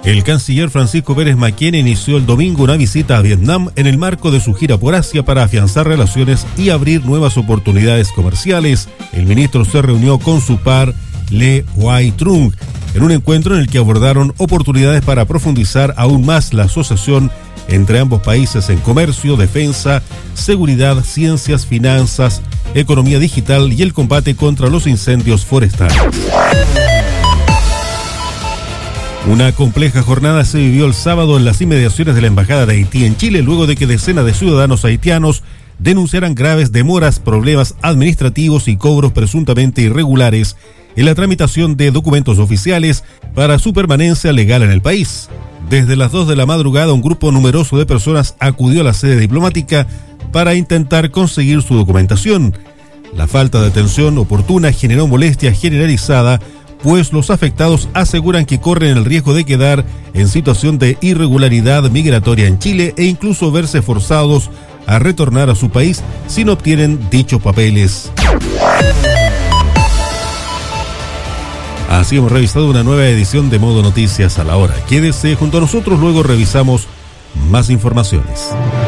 El canciller Francisco Pérez Maquena inició el domingo una visita a Vietnam en el marco de su gira por Asia para afianzar relaciones y abrir nuevas oportunidades comerciales. El ministro se reunió con su par Le Hoai Trung en un encuentro en el que abordaron oportunidades para profundizar aún más la asociación entre ambos países en comercio, defensa, seguridad, ciencias, finanzas, economía digital y el combate contra los incendios forestales. Una compleja jornada se vivió el sábado en las inmediaciones de la Embajada de Haití en Chile, luego de que decenas de ciudadanos haitianos denunciaran graves demoras, problemas administrativos y cobros presuntamente irregulares en la tramitación de documentos oficiales para su permanencia legal en el país. Desde las 2 de la madrugada, un grupo numeroso de personas acudió a la sede diplomática para intentar conseguir su documentación. La falta de atención oportuna generó molestia generalizada, pues los afectados aseguran que corren el riesgo de quedar en situación de irregularidad migratoria en Chile e incluso verse forzados a retornar a su país si no obtienen dichos papeles. Así hemos revisado una nueva edición de Modo Noticias a la Hora. Quédese junto a nosotros, luego revisamos más informaciones.